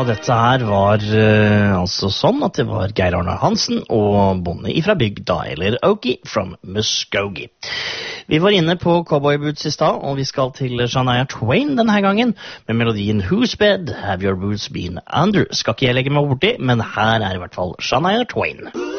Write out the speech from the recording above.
dette her var altså sånn at det var Geir Arne Hansen og Bonnie ifra bygda, eller Okie from Muskogee. Vi var inne på Cowboy Boots i stad, og vi skal til Shania Twain denne gangen, med melodien Whose Bed Have Your Boots Been Under. Skal ikke jeg legge meg borti, men her er i hvert fall Shania Twain.